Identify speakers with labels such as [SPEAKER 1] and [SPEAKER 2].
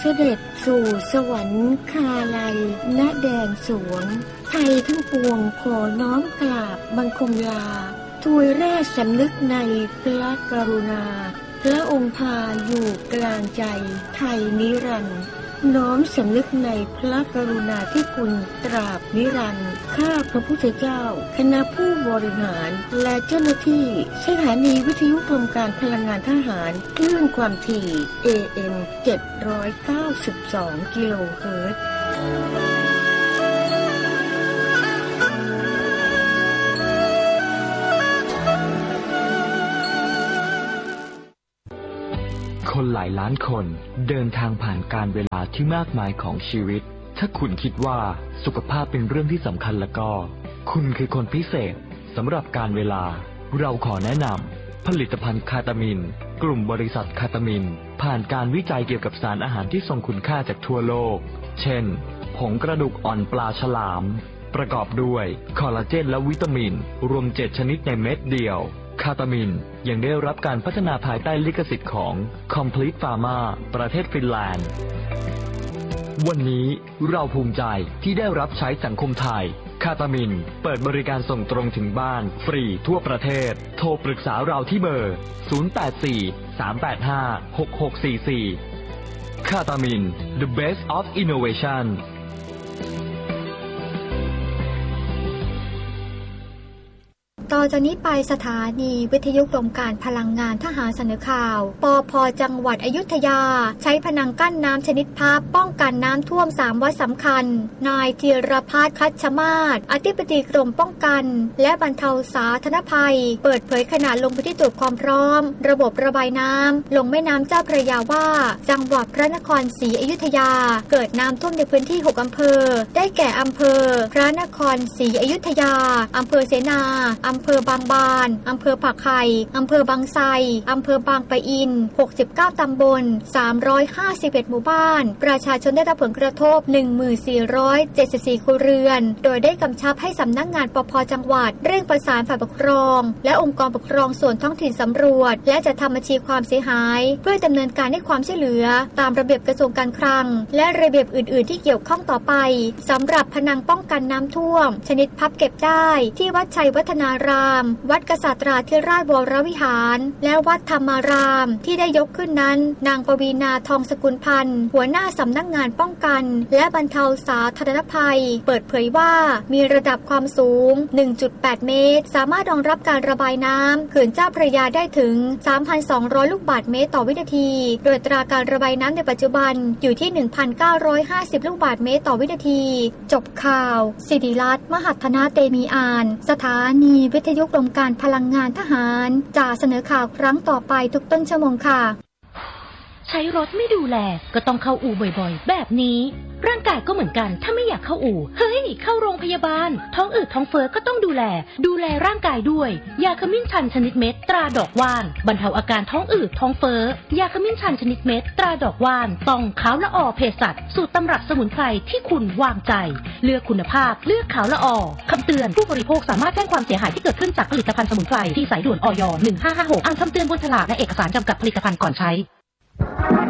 [SPEAKER 1] ด็จสู่สวรรคาลัยณแดนสวงไทยทั้งปวงขอน้อมกราบบังคมลาถวายราชสำนึกในพระกรุณาพระองค์พาอยู่กลางใจไทยนิรันดร์น้อมสำนึกในพระกรุณาธิคุณตราบนิรันดร์ข้าพระพุทธเจ้าคณะผู้บริหารและเจ้าหน้าที่สถานีวิทยุกรมการพลังงานทหารคลื่นความถี่ AM 792 กิโลเฮิรตซ์
[SPEAKER 2] คนหลายล้านคนเดินทางผ่านการเวลาที่มากมายของชีวิตถ้าคุณคิดว่าสุขภาพเป็นเรื่องที่สำคัญแล้วก็คุณคือคนพิเศษสำหรับการเวลาเราขอแนะนำผลิตภัณฑ์คาตามินกลุ่มบริษัทคาตามินผ่านการวิจัยเกี่ยวกับสารอาหารที่ทรงคุณค่าจากทั่วโลกเช่นผงกระดูกอ่อนปลาฉลามประกอบด้วยคอลลาเจนและวิตามินรวม7ชนิดในเม็ดเดียวคาตามินยังได้รับการพัฒนาภายใต้ลิขสิทธิ์ของ Complete Pharma ประเทศฟินแลนด์วันนี้เราภูมิใจที่ได้รับใช้สังคมไทยคาตามินเปิดบริการส่งตรงถึงบ้านฟรีทั่วประเทศโทรปรึกษาเราที่เบอร์ 084-385-6644 คาตามิน The Best of Innovation
[SPEAKER 3] ต่อจากนี้ไปสถานีวิทยุกรมการพลังงานทหารเสนอข่าวปภ.จังหวัดอยุธยาใช้พนังกั้นน้ำชนิดพับป้องกันน้ำท่วม3วัดสำคัญนายธีรพัฒน์คัชมาศอธิบดีกรมป้องกันและบรรเทาสาธารณภัยเปิดเผยขณะลงพื้นที่ตรวจความพร้อมระบบระบายน้ำลงแม่น้ำเจ้าพระยาว่าจังหวัดพระนครศรีอยุธยาเกิดน้ำท่วมในพื้นที่6อำเภอได้แก่อำเภอพระนครศรีอยุธยาอำเภอเสนาอำเภอบางบานอำเภอผักไห่อำเภอบางไทรอำเภอบางปะอิน69ตำบล351หมู่บ้านประชาชนได้รับผลกระทบ 1474 ครัวเรือนโดยได้กำชับให้สำนักงานปภ.จังหวัดเร่งประสานฝ่ายปกครองและองค์กรปกครองส่วนท้องถิ่นสำรวจและจะทำบัญชีความเสียหายเพื่อดำเนินการให้ความช่วยเหลือตามระเบียบกระทรวงการคลังและระเบียบอื่นๆที่เกี่ยวข้องต่อไปสำหรับพนังป้องกันน้ำท่วมชนิดพับเก็บได้ที่วัดชัยวัฒนารามวัดกษัตราธิราชวรวิหารและวัดธรรมารามที่ได้ยกขึ้นนั้นนางปวีณาทองสกุลพันธ์หัวหน้าสำนักงานป้องกันและบรรเทาสาธารณภัยเปิดเผยว่ามีระดับความสูง 1.8 เมตรสามารถรองรับการระบายน้ำเขื่อนเจ้าพระยาได้ถึง 3,200 ลูกบาศก์เมตรต่อวินาทีโดยอัตราการระบายน้ำในปัจจุบันอยู่ที่ 1,950 ลูกบาศก์เมตรต่อวินาทีจบข่าวศิริรัตน์มหัฒนาเตมีอ่านสถานีวิทยุกรมการพลังงานทหารจะเสนอข่าวครั้งต่อไปทุกต้นชั่วโมงค่ะ
[SPEAKER 4] ใช้รถไม่ดูแลก็ต้องเข้าอู่บ่อยๆแบบนี้ร่างกายก็เหมือนกันถ้าไม่อยากเข้าอู่เฮ้ยเข้าโรงพยาบาลท้องอืดท้องเฟ้อก็ต้องดูแลร่างกายด้วยยาขมิ้นชันชนิดเม็ดตราดอกว่านบรรเทาอาการท้องอืดท้องเฟ้อยาขมิ้นชันชนิดเม็ดตราดอกว่านต้องขาวละออเภสัชสูตรตำรับสมุนไพรที่คุณวางใจเลือกคุณภาพเลือกขาวละออคำเตือนผู้บริโภคสามารถแจ้งความเสียหายที่เกิดขึ้นจากผลิตภัณฑ์สมุนไพรที่สายด่วนอย.1556อ่านคำเตือนบนฉลากและเอกสารจำกัดผลิตภัณฑ์ก่อนใช้